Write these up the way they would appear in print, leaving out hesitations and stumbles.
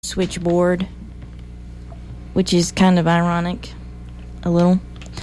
Switchboard, which is kind of ironic, a little.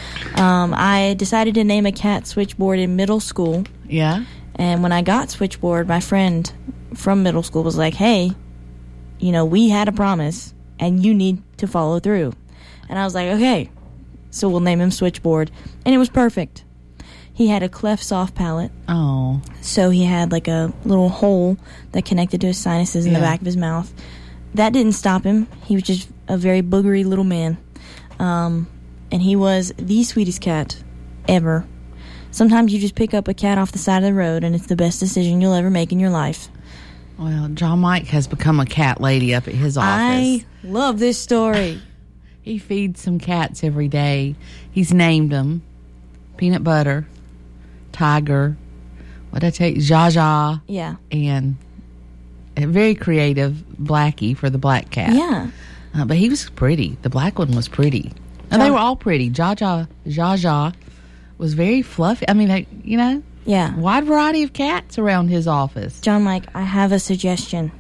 I decided to name a cat Switchboard in middle school. Yeah. And when I got Switchboard, my friend from middle school was like, hey, we had a promise, and you need to follow through. And I was like, okay, so we'll name him Switchboard. And it was perfect. He had a cleft soft palate. Oh. So he had like a little hole that connected to his sinuses in the back of his mouth. That didn't stop him. He was just a very boogery little man. And he was the sweetest cat ever. Sometimes you just pick up a cat off the side of the road, and it's the best decision you'll ever make in your life. Well, John Mike has become a cat lady up at his office. I love this story. He feeds some cats every day. He's named them Peanut Butter, Tiger, what'd I tell you? Jaja. Yeah. And a very creative Blackie for the black cat. Yeah. But he was pretty. The black one was pretty. And they were all pretty. Jaja was very fluffy. I mean, Yeah. Wide variety of cats around his office. John Mike, I have a suggestion.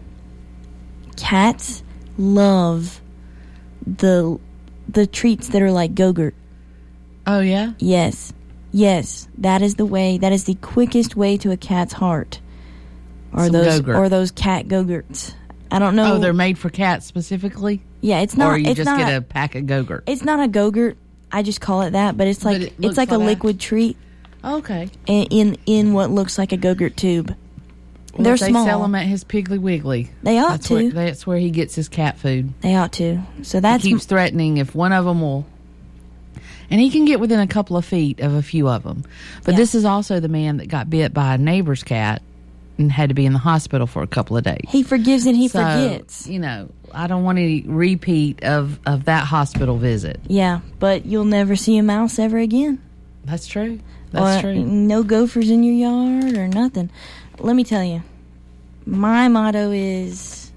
Cats love the treats that are like Go-Gurt. Oh, yeah? Yes. That is the quickest way to a cat's heart. Or those cat Go-Gurts. I don't know. Oh, they're made for cats specifically? Yeah, it's not. Or you it's just not get a pack of Go-Gurt? It's not a Go-Gurt. I just call it that, but it's like a liquid treat. Okay. In what looks like a Go-Gurt tube. Well, they're they small. sell them at his Piggly Wiggly. They ought to. That's where he gets his cat food. They ought to. So that's he keeps threatening if one of them will. And he can get within a couple of feet of a few of them. But this is also the man that got bit by a neighbor's cat and had to be in the hospital for a couple of days. He forgives and he forgets. I don't want any repeat of that hospital visit. Yeah, but you'll never see a mouse ever again. That's true. That's true. No gophers in your yard or nothing. Let me tell you, my motto is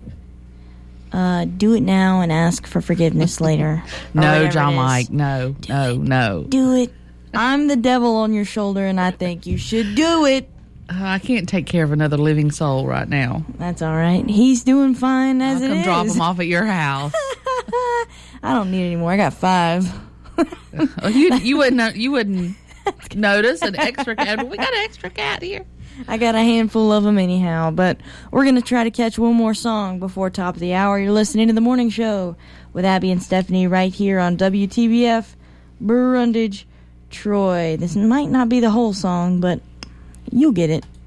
do it now and ask for forgiveness later. No, John Mike, no. Do it. I'm the devil on your shoulder, and I think you should do it. I can't take care of another living soul right now. That's all right. He's doing fine as it is. I'll come drop him off at your house. I don't need any more. I got 5. You wouldn't notice an extra cat. We got an extra cat here. I got a handful of them anyhow, but we're going to try to catch one more song before top of the hour. You're listening to The Morning Show with Abby and Stephanie right here on WTBF, Brundage, Troy. This might not be the whole song, but you'll get it.